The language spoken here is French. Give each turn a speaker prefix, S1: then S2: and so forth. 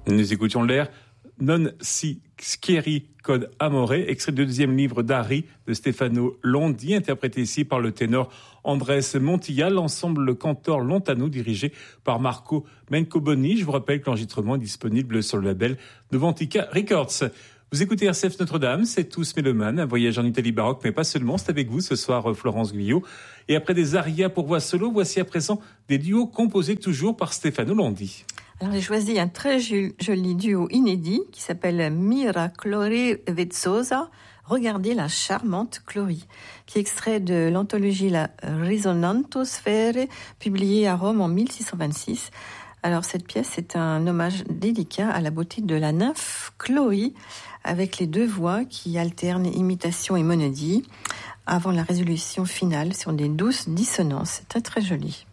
S1: Nous écoutions l'air Non si schieri cod amore, extrait du deuxième livre d'Ari de Stefano Londi, interprété ici par le ténor Andrés Montilla, l'ensemble cantor lontano dirigé par Marco Mencoboni. Je vous rappelle que l'enregistrement est disponible sur le label Novantica Records. Vous écoutez RCF Notre-Dame, c'est Tous Mélomanes, un voyage en Italie baroque, mais pas seulement. C'est avec vous ce soir, Florence Guyot. Et après des arias pour voix solo, voici à présent des duos composés toujours par Stefano Londi.
S2: Alors j'ai choisi un très joli duo inédit qui s'appelle Mira Clori Vezzosa. Regardez la charmante Clori, qui est extrait de l'anthologie La Risonantosfere, publiée à Rome en 1626. Alors cette pièce est un hommage délicat à la beauté de la nymphe Clori, avec les deux voix qui alternent imitation et monodie, avant la résolution finale sur des douces dissonances. C'est très très joli.